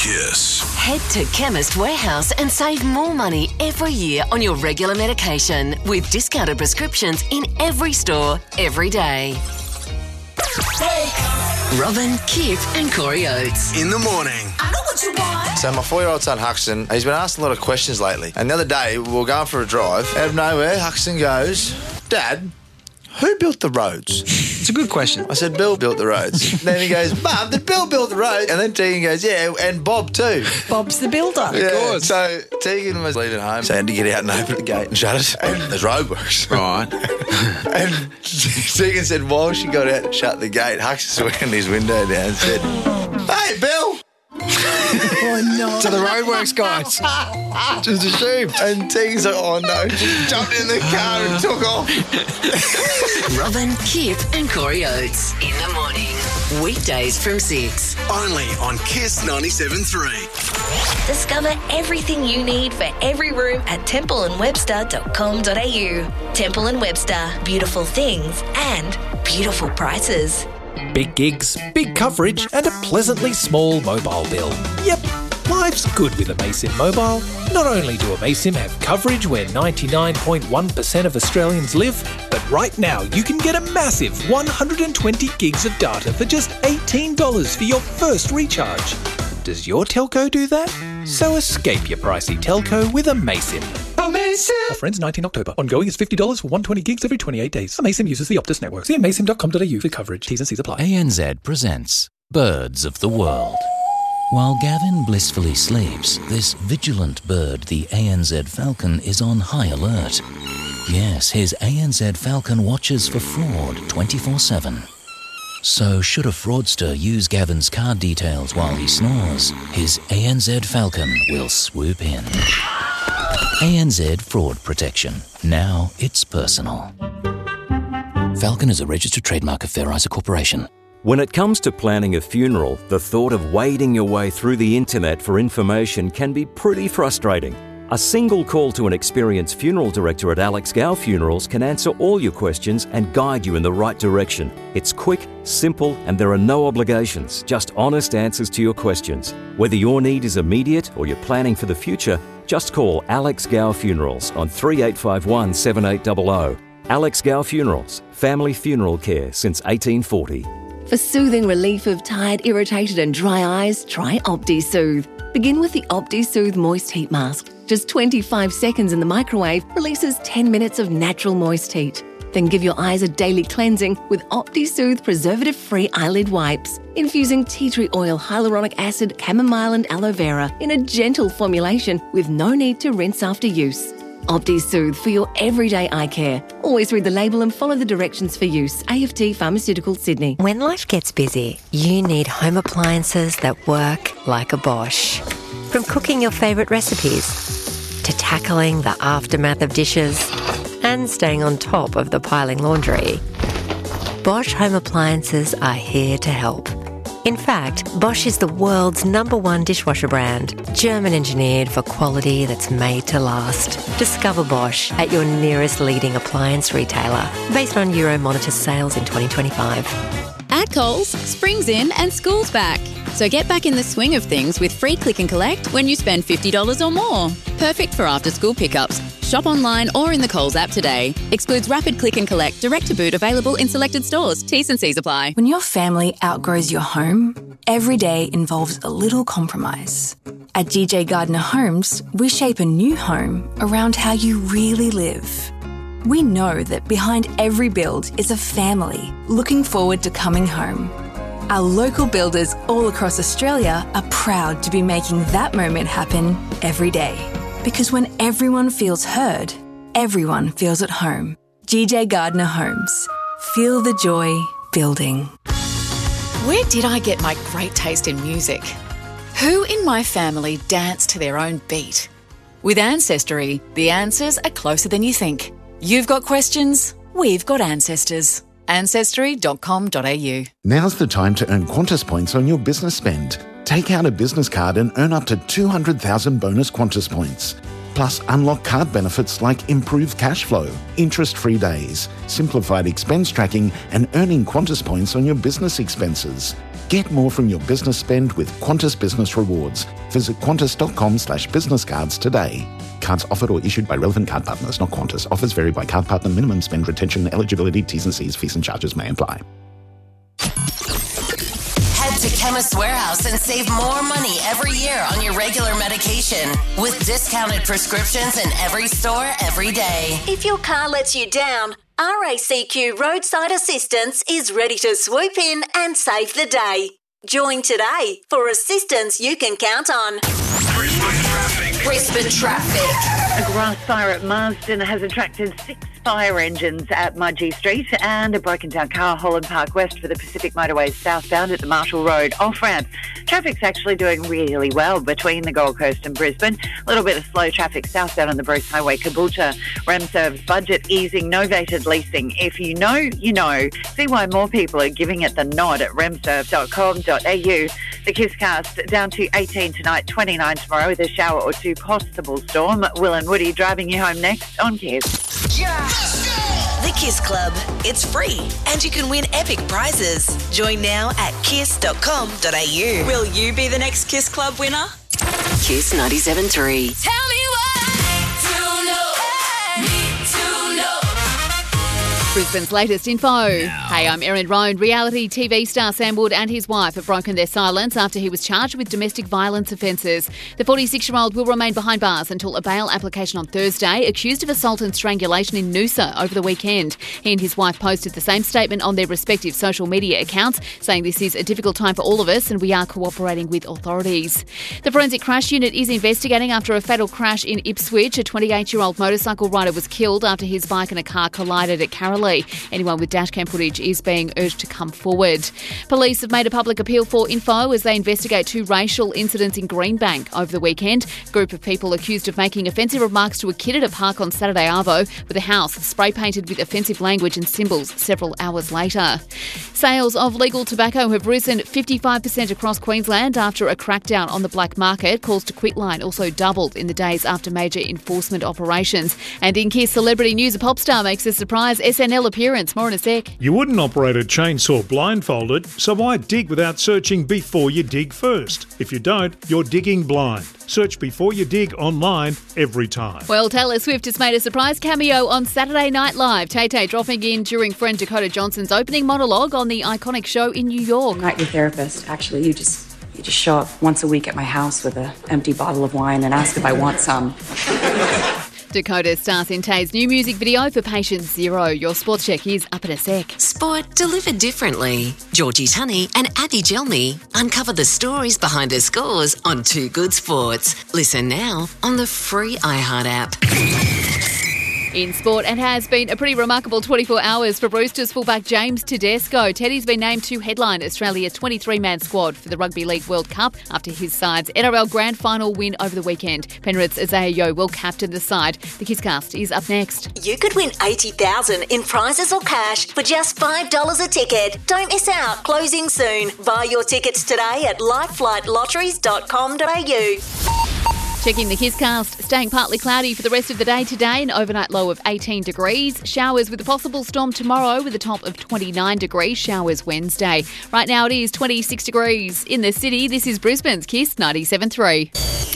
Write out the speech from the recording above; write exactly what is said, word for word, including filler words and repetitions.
Kiss. Head to Chemist Warehouse and save more money every year on your regular medication with discounted prescriptions in every store, every day. Robin, Kip and Corey Oates. In the morning. I know what you want. So my four-year-old son, Huxton, he's been asked a lot of questions lately. And the other day, we were going for a drive. Out of nowhere, Huxton goes, Dad, who built the roads? It's a good question. I said, Bill built the roads. Then he goes, Mum, did Bill build the roads? And then Tegan goes, yeah, and Bob too. Bob's the builder. Yeah, Of course. So Tegan was leaving home, so I had to get out and open the gate and shut it. And there's roadworks. Right. And Tegan said, while she got out and shut the gate, Huxton went his window down and said, hey, Bill. Oh, no. To the roadworks guys. Just assumed. And Tegan's like, oh no, just jumped in the car and took off. Robin, Kip and Corey Oates. In the morning. Weekdays from six. Only on Kiss ninety-seven point three. Discover everything you need for every room at temple and webster dot com dot a u. Temple and Webster. Beautiful things and beautiful prices. Big gigs, big coverage, and a pleasantly small mobile bill. Yep, life's good with Amaysim Mobile. Not only do Amaysim have coverage where ninety-nine point one percent of Australians live, but right now you can get a massive one hundred twenty gigs of data for just eighteen dollars for your first recharge. Does your telco do that? So escape your pricey telco with Amaysim. Amazing. Offer ends nineteenth October. Ongoing is fifty dollars for one hundred twenty gigs every twenty-eight days. Amaysim uses the Optus network. See amaysim dot com dot a u for coverage. T's and C's apply. A N Z presents Birds of the World. While Gavin blissfully sleeps, this vigilant bird, the A N Z falcon, is on high alert. Yes, his A N Z falcon watches for fraud twenty-four seven. So should a fraudster use Gavin's card details while he snores, his A N Z falcon will swoop in. A N Z Fraud Protection. Now it's personal. Falcon is a registered trademark of Fair Isa Corporation. When it comes to planning a funeral, the thought of wading your way through the internet for information can be pretty frustrating. A single call to an experienced funeral director at Alex Gow Funerals can answer all your questions and guide you in the right direction. It's quick, simple, and there are no obligations, just honest answers to your questions. Whether your need is immediate or you're planning for the future, just call Alex Gow Funerals on three eight five one, seven eight zero zero. Alex Gow Funerals, family funeral care since eighteen forty. For soothing relief of tired, irritated and dry eyes, try OptiSoothe. Begin with the OptiSoothe Moist Heat Mask. Just twenty-five seconds in the microwave releases ten minutes of natural moist heat. Then give your eyes a daily cleansing with OptiSoothe preservative-free eyelid wipes, infusing tea tree oil, hyaluronic acid, chamomile and aloe vera in a gentle formulation with no need to rinse after use. OptiSoothe for your everyday eye care. Always read the label and follow the directions for use. A F T Pharmaceuticals, Sydney. When life gets busy, you need home appliances that work like a Bosch. From cooking your favourite recipes to tackling the aftermath of dishes and staying on top of the piling laundry, Bosch home appliances are here to help. In fact, Bosch is the world's number one dishwasher brand, German-engineered for quality that's made to last. Discover Bosch at your nearest leading appliance retailer, based on Euromonitor sales in twenty twenty-five. At Coles, spring's in and school's back. So get back in the swing of things with free click and collect when you spend fifty dollars or more. Perfect for after-school pickups. Shop online or in the Coles app today. Excludes rapid click and collect, direct to boot, available in selected stores. T's and C's apply. When your family outgrows your home, every day involves a little compromise. At G J Gardner Homes, we shape a new home around how you really live. We know that behind every build is a family looking forward to coming home. Our local builders all across Australia are proud to be making that moment happen every day. Because when everyone feels heard, everyone feels at home. G J Gardner Homes. Feel the joy building. Where did I get my great taste in music? Who in my family danced to their own beat? With Ancestry, the answers are closer than you think. You've got questions, we've got ancestors. ancestry dot com dot a u. Now's the time to earn Qantas points on your business spend. Take out a business card and earn up to two hundred thousand bonus Qantas points. Plus, unlock card benefits like improved cash flow, interest-free days, simplified expense tracking, and earning Qantas points on your business expenses. Get more from your business spend with Qantas Business Rewards. Visit qantas.com slash business cards today. Cards offered or issued by relevant card partners, not Qantas. Offers vary by card partner. Minimum spend, retention, eligibility, T's and C's, fees and charges may apply. Head to Chemist Warehouse and save more money every year on your regular medication with discounted prescriptions in every store every day. If your car lets you down, R A C Q Roadside Assistance is ready to swoop in and save the day. Join today for assistance you can count on. Brisbane traffic. A grass fire at Marsden has attracted six fire engines at Mudgee Street, and a broken down car, Holland Park West for the Pacific Motorway southbound at the Marshall Road off-ramp. Traffic's actually doing really well between the Gold Coast and Brisbane. A little bit of slow traffic southbound on the Bruce Highway, Caboolture. Remserve's budget easing, novated leasing. If you know, you know. See why more people are giving it the nod at remserve dot com dot a u. The Kisscast down to eighteen tonight, twenty-nine tomorrow with a shower or two possible storm. Will and Woody driving you home next on Kiss. Yeah. The Kiss Club. It's free and you can win epic prizes. Join now at kiss dot com dot a u. Will you be the next Kiss Club winner? Kiss ninety-seven point three. Tell me what to know. Need to know. Brisbane's latest info. Hey, I'm Erin Roan. Reality T V star Sam Wood and his wife have broken their silence after he was charged with domestic violence offences. The forty-six-year-old will remain behind bars until a bail application on Thursday, accused of assault and strangulation in Noosa over the weekend. He and his wife posted the same statement on their respective social media accounts, saying this is a difficult time for all of us and we are cooperating with authorities. The Forensic Crash Unit is investigating after a fatal crash in Ipswich. A twenty-eight-year-old motorcycle rider was killed after his bike and a car collided at Carrollee. Anyone with dashcam footage is being urged to come forward. Police have made a public appeal for info as they investigate two racial incidents in Greenbank over the weekend. A group of people accused of making offensive remarks to a kid at a park on Saturday arvo, with a house spray painted with offensive language and symbols several hours later. Sales of legal tobacco have risen fifty-five percent across Queensland after a crackdown on the black market. Calls to Quitline also doubled in the days after major enforcement operations. And in Kiss Celebrity News, a pop star makes a surprise S N L appearance. More in a sec. You wouldn't operate a chainsaw blindfolded, so why dig without searching before you dig first? If you don't, you're digging blind. Search Before You Dig online every time. Well, Taylor Swift has made a surprise cameo on Saturday Night Live. Tay-Tay dropping in during friend Dakota Johnson's opening monologue on the iconic show in New York. I'm not your therapist. Actually, you just you just show up once a week at my house with an empty bottle of wine and ask if I want some. Dakota stars in Tay's new music video for Patient Zero. Your sports check is up in a sec. Sport delivered differently. Georgie Tunney and Abby Gelney uncover the stories behind the scores on Two Good Sports. Listen now on the free iHeart app. In sport, it has been a pretty remarkable twenty-four hours for Roosters fullback James Tedesco. Teddy's been named to headline Australia's twenty-three-man squad for the Rugby League World Cup after his side's N R L Grand Final win over the weekend. Penrith's Isaiah Yeo will captain the side. The Kisscast is up next. You could win eighty thousand dollars in prizes or cash for just five dollars a ticket. Don't miss out. Closing soon. Buy your tickets today at lifeflight lotteries dot com dot a u. Checking the Kisscast, staying partly cloudy for the rest of the day today, an overnight low of eighteen degrees. Showers with a possible storm tomorrow with a top of twenty-nine degrees. Showers Wednesday. Right now it is twenty-six degrees in the city. This is Brisbane's Kiss ninety-seven point three.